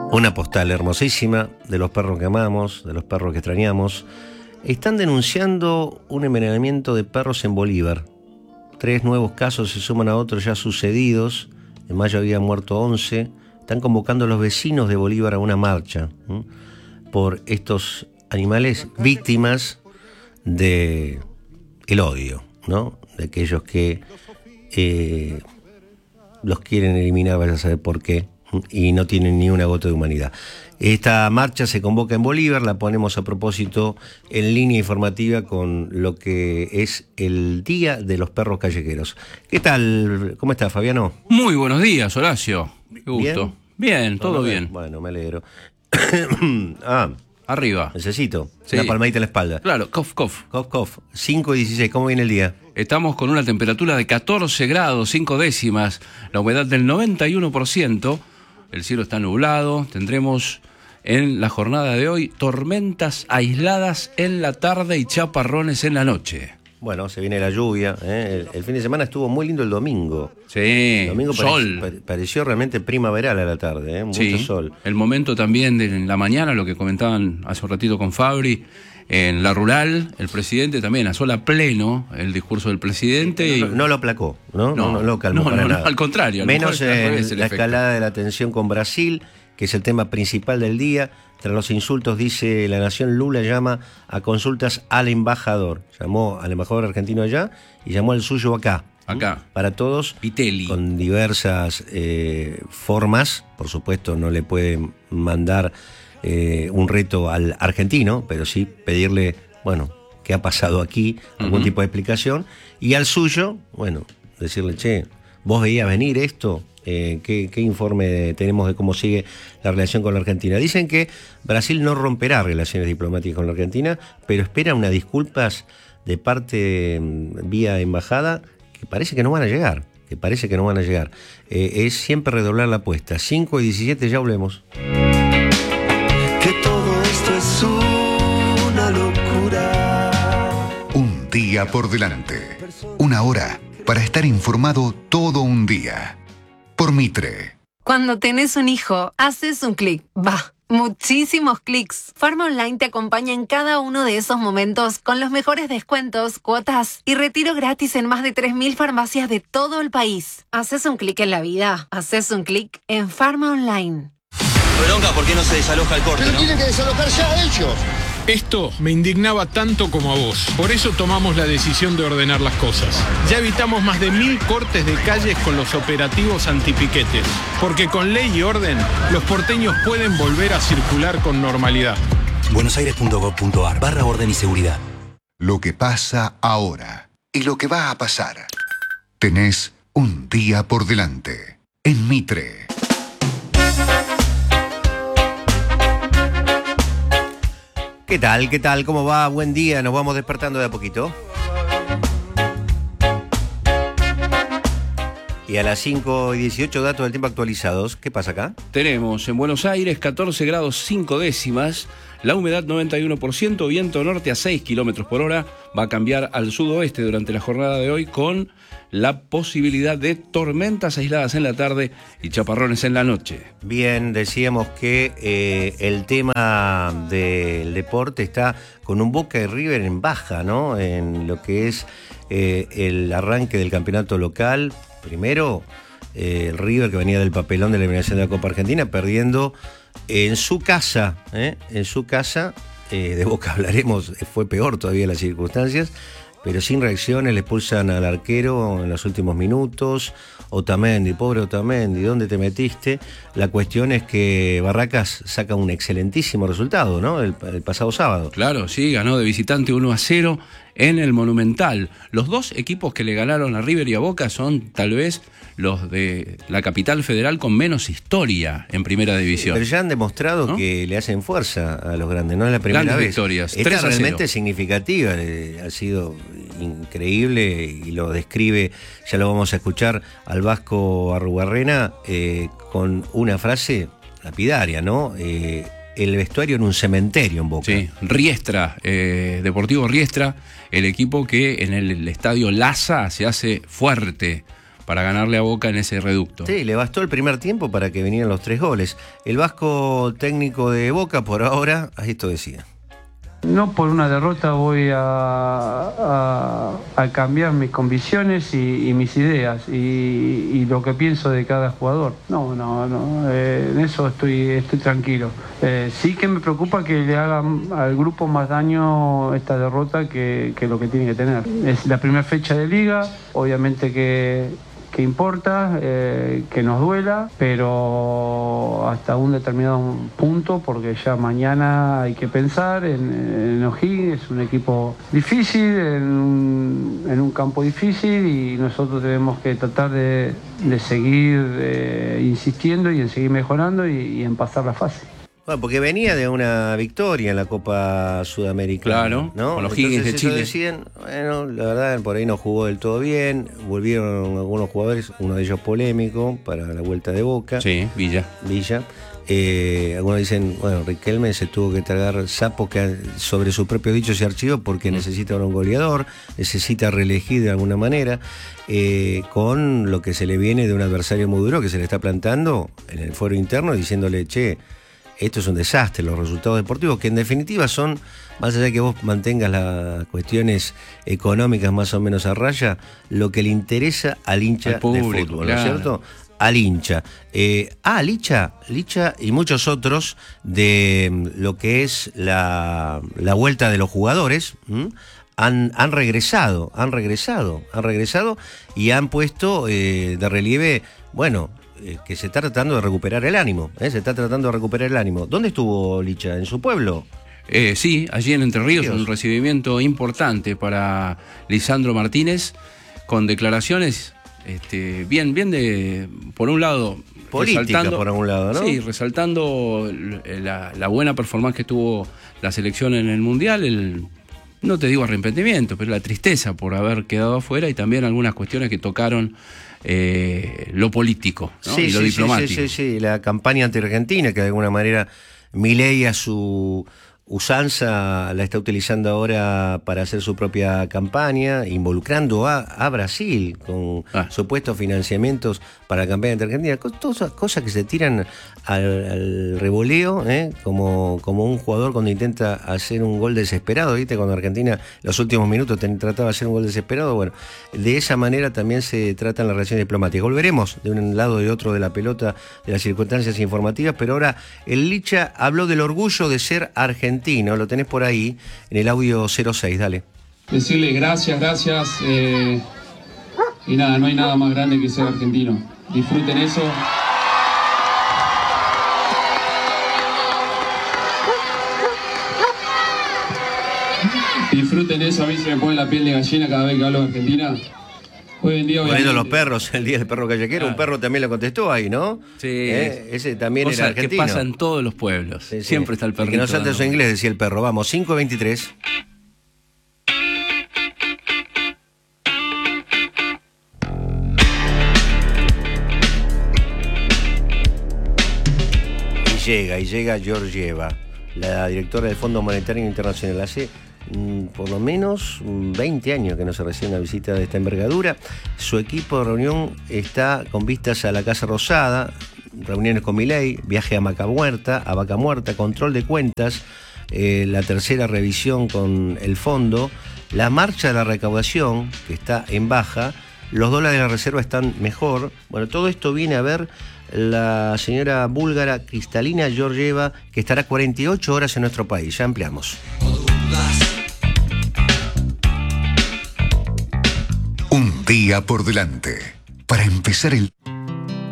Una postal hermosísima de los perros que amamos, de los perros que extrañamos. Están denunciando un envenenamiento de perros en Bolívar. 3 nuevos casos se suman a otros ya sucedidos. En mayo habían muerto 11. Están convocando a los vecinos de Bolívar a una marcha por estos animales víctimas de el odio, ¿no? De aquellos que los quieren eliminar, vaya a saber por qué, y no tienen ni una gota de humanidad. Esta marcha se convoca en Bolívar, la ponemos a propósito en línea informativa con lo que es el Día de los Perros Callejeros. ¿Qué tal? ¿Cómo estás, Fabiano? Muy buenos días, Horacio. Qué gusto. Bien, todo bien. Bueno, me alegro. Arriba. Necesito Sí. una palmadita en la espalda. Claro, cof, cof. Cof, cof. 5:16, ¿cómo viene el día? Estamos con una temperatura de 14 grados, 5 décimas, la humedad del 91%, el cielo está nublado, tendremos en la jornada de hoy tormentas aisladas en la tarde y chaparrones en la noche. Bueno, se viene la lluvia, ¿eh? El fin de semana estuvo muy lindo el domingo. Sí, El domingo sol. pareció realmente primaveral a la tarde, ¿eh? Mucho Sí, sol. el momento también de en la mañana, lo que comentaban hace un ratito con Fabri, en la rural, el presidente también, a sol a pleno, el discurso del presidente. No lo aplacó, ¿no? No lo calmó para nada. Al contrario. Menos al revés en la escalada de la tensión con Brasil, que es el tema principal del día. Tras los insultos, dice La Nación, Lula llama a consultas al embajador. Llamó al embajador argentino allá y llamó al suyo acá. Acá. Para todos, Vitelli. con diversas formas. Por supuesto, no le pueden mandar un reto al argentino, pero sí pedirle, bueno, qué ha pasado aquí, algún tipo de explicación. Y al suyo, bueno, decirle, che, ¿vos veías venir esto? ¿Qué informe tenemos de cómo sigue la relación con la Argentina? Dicen que Brasil no romperá relaciones diplomáticas con la Argentina, pero espera unas disculpas de parte vía embajada que parece que no van a llegar. Es siempre redoblar la apuesta. 5:17, ya volvemos. Que todo esto es una locura. Un día por delante. Una hora para estar informado todo un día. Por Mitre. Cuando tenés un hijo, haces un clic. Muchísimos clics. Pharma Online te acompaña en cada uno de esos momentos con los mejores descuentos, cuotas y retiro gratis en más de 3.000 farmacias de todo el país. Haces un clic en la vida. Haces un clic en Pharma Online. Bronca, ¿por qué no se desaloja el corte, no? Tienen que desalojar ya ellos. Esto me indignaba tanto como a vos. Por eso tomamos la decisión de ordenar las cosas. Ya evitamos más de 1.000 cortes de calles con los operativos antipiquetes. Porque con ley y orden, los porteños pueden volver a circular con normalidad. buenosaires.gov.ar/orden y seguridad. Lo que pasa ahora y lo que va a pasar. Tenés un día por delante. En Mitre. ¿Qué tal? ¿Qué tal? ¿Cómo va? Buen día. Nos vamos despertando de a poquito. Y a las 5:18, datos del tiempo actualizados. ¿Qué pasa acá? Tenemos en Buenos Aires 14 grados 5 décimas, la humedad 91%, viento norte a 6 kilómetros por hora, va a cambiar al sudoeste durante la jornada de hoy con la posibilidad de tormentas aisladas en la tarde y chaparrones en la noche. Bien, decíamos que el tema del deporte está con un Boca y River en baja, ¿no? En lo que es el arranque del campeonato local. Primero, el River, que venía del papelón de la eliminación de la Copa Argentina, perdiendo en su casa. De Boca hablaremos, fue peor todavía las circunstancias, pero sin reacciones, le expulsan al arquero en los últimos minutos. Otamendi, pobre Otamendi, ¿dónde te metiste? La cuestión es que Barracas saca un excelentísimo resultado, ¿no? El pasado sábado. Claro, sí, ganó de visitante 1-0 en el Monumental. Los dos equipos que le ganaron a River y a Boca son tal vez los de la capital federal con menos historia en primera división. Pero ya han demostrado, ¿no?, que le hacen fuerza a los grandes, no es la primera grandes vez. Victorias, esta 3-0. realmente significativa, ha sido increíble y lo describe, ya lo vamos a escuchar al Vasco Arrubarrena con una frase lapidaria, ¿no? El vestuario en un cementerio en Boca. Sí, Riestra, Deportivo Riestra, el equipo que en el estadio Laza se hace fuerte para ganarle a Boca en ese reducto. Sí, le bastó el primer tiempo para que vinieran los 3 goles. El vasco técnico de Boca, por ahora, esto decía. No por una derrota voy a cambiar mis convicciones y mis ideas y lo que pienso de cada jugador. No, en eso estoy tranquilo. Sí que me preocupa que le hagan al grupo más daño esta derrota que lo que tiene que tener. Es la primera fecha de liga, obviamente que importa, que nos duela, pero hasta un determinado punto, porque ya mañana hay que pensar en O'Higgins, es un equipo difícil, en un campo difícil, y nosotros tenemos que tratar de seguir insistiendo y en seguir mejorando y en pasar la fase. Bueno, porque venía de una victoria en la Copa Sudamericana. Claro, ¿no? con los Higgins de Chile. Deciden, bueno, la verdad, por ahí no jugó del todo bien. Volvieron algunos jugadores, uno de ellos polémico, para la vuelta de Boca. Sí, Villa. Algunos dicen, bueno, Riquelme se tuvo que tragar sapo sobre sus propios dichos y archivos porque necesita un goleador, necesita reelegir de alguna manera, con lo que se le viene de un adversario muy duro que se le está plantando en el fuero interno, diciéndole, che, esto es un desastre, los resultados deportivos, que en definitiva son, más allá de que vos mantengas las cuestiones económicas más o menos a raya, lo que le interesa al hincha de fútbol, claro. ¿No es cierto? Al hincha. Licha y muchos otros de lo que es la vuelta de los jugadores, han regresado y han puesto de relieve, bueno, que se está tratando de recuperar el ánimo. ¿Dónde estuvo Licha? ¿En su pueblo? Sí, allí en Entre Ríos, un recibimiento importante para Lisandro Martínez, con declaraciones bien de, por un lado, política, por un lado, ¿no? Sí, resaltando la buena performance que tuvo la selección en el Mundial, no te digo arrepentimiento, pero la tristeza por haber quedado afuera, y también algunas cuestiones que tocaron lo político, ¿no? Y lo diplomático. Sí, la campaña anti-argentina, que de alguna manera Milei a su usanza la está utilizando ahora para hacer su propia campaña, involucrando a Brasil con supuestos financiamientos para la campaña anti-argentina, cosas que se tiran al revoleo, como un jugador cuando intenta hacer un gol desesperado, ¿viste? Cuando Argentina los últimos minutos trataba de hacer un gol desesperado, bueno, de esa manera también se tratan las relaciones diplomáticas. Volveremos de un lado y de otro de la pelota, de las circunstancias informativas, pero ahora el Licha habló del orgullo de ser argentino. Lo tenés por ahí en el audio 06, dale. Decirle gracias, y nada, no hay nada más grande que ser argentino. Disfruten eso. Disfruten eso, a mí se me pone la piel de gallina cada vez que hablo de Argentina. Hoy en día, poniendo los perros, el día del perro callejero, un perro también lo contestó ahí, ¿no? Sí. Ese también era argentino. Que pasa en todos los pueblos. Sí. Siempre está el perrito. Que no salte su inglés, decía el perro. Vamos, 5:23. Y llega Georgieva, la directora del Fondo Monetario Internacional. Hace por lo menos 20 años que no se recibe una visita de esta envergadura. Su equipo de reunión está con vistas a la Casa Rosada, reuniones con Milei, viaje a Vaca Muerta, control de cuentas, la tercera revisión con el fondo, la marcha de la recaudación, que está en baja, los dólares de la reserva están mejor. Bueno, todo esto viene a ver la señora búlgara Kristalina Georgieva, que estará 48 horas en nuestro país. Ya ampliamos. Un día por delante para empezar el